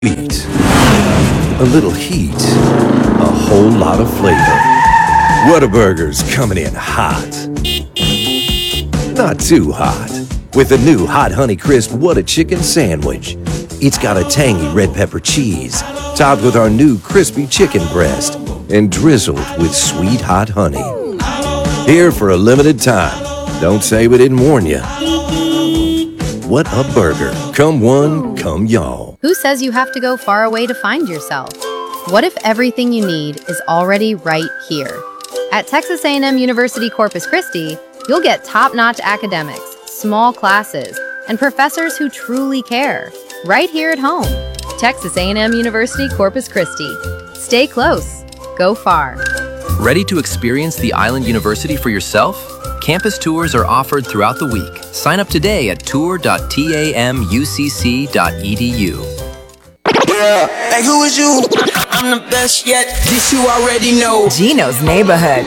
Sweet, a little heat, a whole lot of flavor. Whataburger's coming in hot. Not too hot. With the new Hot Honey Crisp Whata Chicken Sandwich. It's got a tangy red pepper cheese, topped with our new crispy chicken breast, and drizzled with sweet hot honey. Here for a limited time. Don't say we didn't warn you. What a burger. Come one, come y'all. Who says you have to go far away to find yourself? What if everything you need is already right here? At Texas A&M University Corpus Christi, you'll get top-notch academics, small classes, and professors who truly care, right here at home. Texas A&M University Corpus Christi. Stay close. Go far. Ready to experience the Island University for yourself? Campus tours are offered throughout the week. Sign up today at tour.tamucc.edu. Like who is you? I'm the best yet. This you already know. Gino's Neighborhood.